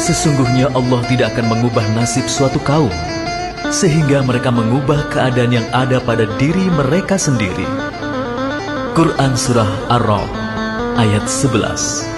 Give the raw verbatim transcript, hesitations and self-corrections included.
Sesungguhnya Allah tidak akan mengubah nasib suatu kaum sehingga mereka mengubah keadaan yang ada pada diri mereka sendiri. Quran Surah Ar-Ra'd ayat sebelas.